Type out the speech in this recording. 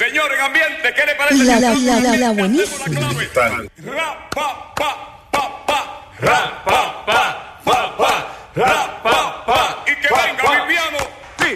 Señor en ambiente, ¿qué le parece? La buenísima. Ra, pa, pa, pa, pa. Ra, pa, pa, pa, pa. Ra, pa,